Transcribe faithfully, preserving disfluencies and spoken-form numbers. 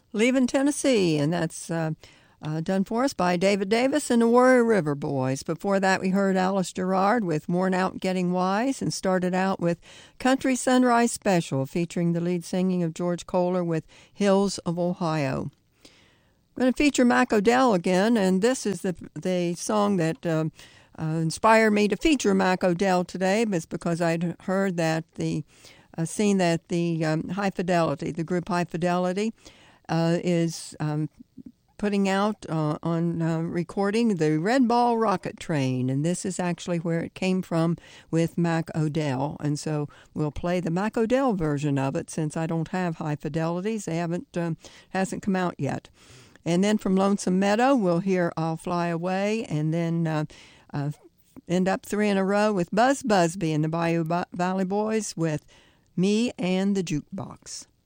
Leaving Tennessee, and that's uh, uh, done for us by David Davis and the Warrior River Boys. Before that, we heard Alice Gerard with Worn Out Getting Wise, and started out with Country Sunrise Special, featuring the lead singing of George Kohler with Hills of Ohio. I'm going to feature Mac O'Dell again, and this is the the song that um, uh, inspired me to feature Mac O'Dell today. It's because I'd heard that the uh, seen that the um, High Fidelity, the group High Fidelity, uh, is um, putting out uh, on uh, recording the Red Ball Rocket Train, and this is actually where it came from with Mac O'Dell. And so we'll play the Mac O'Dell version of it, since I don't have High Fidelities. They haven't um, hasn't come out yet. And then from Lonesome Meadow, we'll hear I'll Fly Away, and then uh, uh, end up three in a row with Buzz Busby and the Bayou Valley Boys with Me and the Jukebox.